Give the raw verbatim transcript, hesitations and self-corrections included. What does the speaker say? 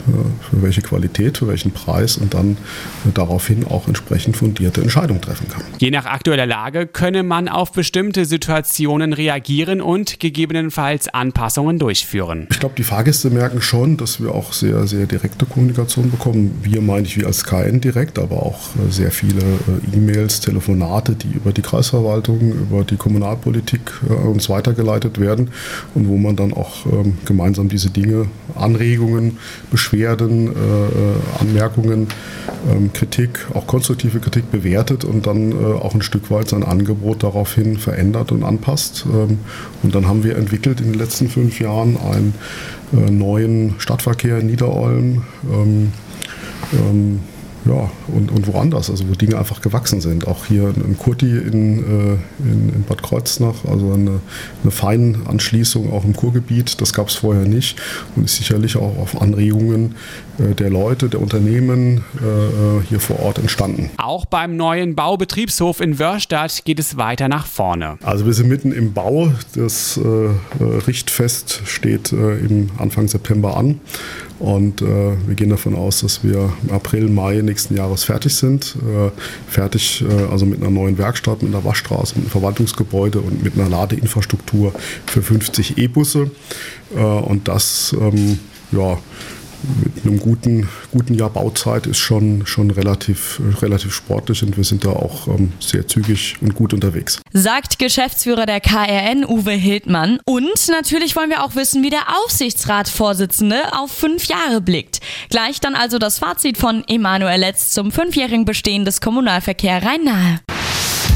für welche Qualität, für welchen Preis und dann daraufhin auch entsprechend fundierte Entscheidungen treffen kann. Je nach aktueller Lage könne man auf bestimmte Situationen reagieren und gegebenenfalls Anpassungen durchführen. Ich glaube, die Fahrgäste merken schon, dass wir auch sehr, sehr direkte Kommunikation bekommen. Wir meine ich wie als K N direkt, aber auch sehr viele E-Mails, Telefonate, die über die Kreisverwaltung, über die Kommunalpolitik uns weitergeleitet werden und wo man dann auch ähm, gemeinsam diese Dinge, Anregungen, Beschwerden, äh, Anmerkungen, ähm, Kritik, auch konstruktive Kritik bewertet und dann äh, auch ein Stück weit sein Angebot daraufhin verändert und anpasst. Ähm, und dann haben wir entwickelt in den letzten fünf Jahren einen äh, neuen Stadtverkehr in Niederolm. Ähm, ähm, Ja, und, und woanders, also wo Dinge einfach gewachsen sind. Auch hier in Kurti in, äh, in, in Bad Kreuznach, also eine, eine Feinanschließung auch im Kurgebiet, das gab es vorher nicht und ist sicherlich auch auf Anregungen äh, der Leute, der Unternehmen äh, hier vor Ort entstanden. Auch beim neuen Baubetriebshof in Wörrstadt geht es weiter nach vorne. Also wir sind mitten im Bau, das äh, Richtfest steht äh, im Anfang September an. Und äh, wir gehen davon aus, dass wir im April, Mai nächsten Jahres fertig sind. Äh, fertig äh, also mit einer neuen Werkstatt, mit einer Waschstraße, mit einem Verwaltungsgebäude und mit einer Ladeinfrastruktur für fünfzig E-Busse. Äh, und das ähm, ja, mit einem guten, guten Jahr Bauzeit ist schon, schon relativ, relativ sportlich und wir sind da auch ähm, sehr zügig und gut unterwegs. Sagt Geschäftsführer der K R N, Uwe Hildmann. Und natürlich wollen wir auch wissen, wie der Aufsichtsratsvorsitzende auf fünf Jahre blickt. Gleich dann also das Fazit von Emanuel Letz zum fünfjährigen Bestehen des Kommunalverkehr Rhein-Nahe.